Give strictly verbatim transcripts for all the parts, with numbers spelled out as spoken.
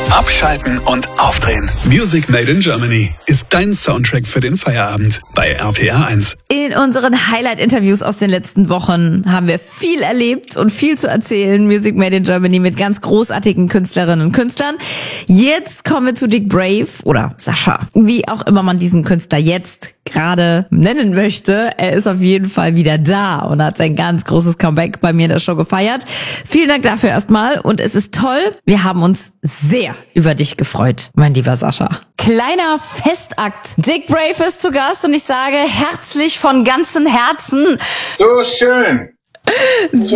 Abschalten und aufdrehen. Music Made in Germany ist dein Soundtrack für den Feierabend bei R P R eins. In unseren Highlight-Interviews aus den letzten Wochen haben wir viel erlebt und viel zu erzählen. Music Made in Germany mit ganz großartigen Künstlerinnen und Künstlern. Jetzt kommen wir zu Dick Brave oder Sascha, wie auch immer man diesen Künstler jetzt gerade nennen möchte. Er ist auf jeden Fall wieder da und hat sein ganz großes Comeback bei mir in der Show gefeiert. Vielen Dank dafür erstmal und es ist toll. Wir haben uns sehr über dich gefreut, mein lieber Sascha. Kleiner Festakt. Dick Brave ist zu Gast und ich sage herzlich von ganzem Herzen. So schön. So,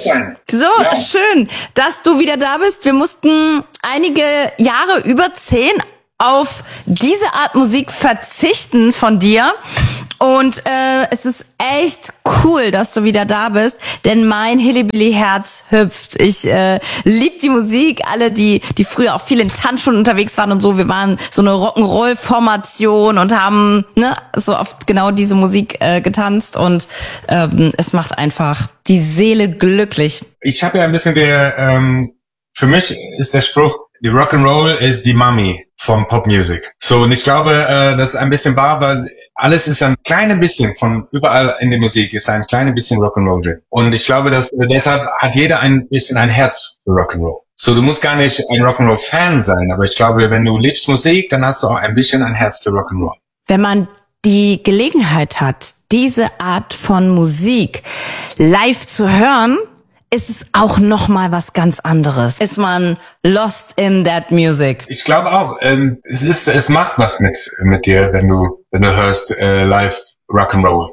so ja. Schön, dass du wieder da bist. Wir mussten einige Jahre, über zehn, auf diese Art Musik verzichten von dir. Und äh, es ist echt cool, dass du wieder da bist, denn mein Hillybilly-Herz hüpft. Ich äh, liebe die Musik. Alle, die die früher auch viel in Tanzschulen unterwegs waren und so, wir waren so eine Rock'n'Roll-Formation und haben ne so oft genau diese Musik äh, getanzt und ähm, es macht einfach die Seele glücklich. Ich habe ja ein bisschen der, ähm, für mich ist der Spruch, die Rock'n'Roll ist die Mami vom Popmusik. So, und ich glaube, äh, das ist ein bisschen wahr, weil alles ist ein kleines bisschen von überall in der Musik, ist ein kleines bisschen Rock'n'Roll drin. Und ich glaube, dass deshalb hat jeder ein bisschen ein Herz für Rock'n'Roll. So, du musst gar nicht ein Rock'n'Roll-Fan sein, aber ich glaube, wenn du liebst Musik, dann hast du auch ein bisschen ein Herz für Rock'n'Roll. Wenn man die Gelegenheit hat, diese Art von Musik live zu hören, ist es auch noch mal was ganz anderes. Ist man lost in that music? Ich glaube auch, ähm, es ist, es macht was mit mit dir, wenn du wenn du hörst äh, live Rock'n'Roll.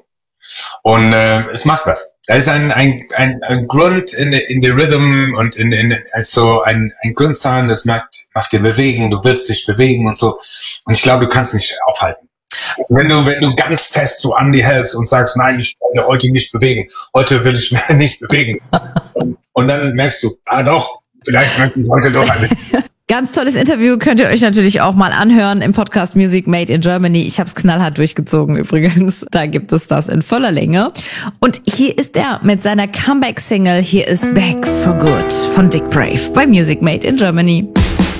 Und äh, es macht was. Da ist ein ein ein, ein Grund in der in der Rhythm und in in also ein ein Grundsound, das macht macht dir bewegen. Du willst dich bewegen und so. Und ich glaube, du kannst nicht aufhalten. Also wenn du, wenn du ganz fest so an die hältst und sagst, nein, ich will heute nicht bewegen, heute will ich mich nicht bewegen. Und, und dann merkst du, ah doch, vielleicht möchte ich heute doch eine. Ganz tolles Interview, könnt ihr euch natürlich auch mal anhören im Podcast Music Made in Germany. Ich habe es knallhart durchgezogen übrigens. Da gibt es das in voller Länge. Und hier ist er mit seiner Comeback-Single Here is Back for Good von Dick Brave bei Music Made in Germany.